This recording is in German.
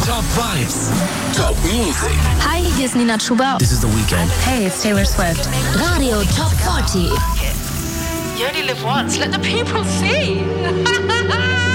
Top Vibes, Top Music. Hi, hier ist Nina Chuba. This is The Weeknd. Hey, it's Taylor Swift. Radio Top 40. You only live once. Let the people see.